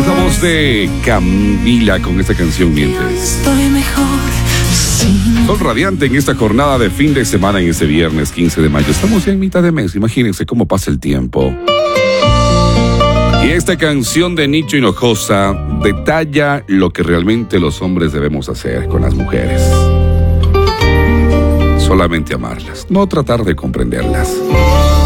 la voz de Camila con esta canción Mientes. Estoy mejor sin Sol radiante en esta jornada de fin de semana en este viernes 15 de mayo. Estamos ya en mitad de mes, imagínense cómo pasa el tiempo. Y esta canción de Nicho Hinojosa detalla lo que realmente los hombres debemos hacer con las mujeres. Solamente amarlas, no tratar de comprenderlas.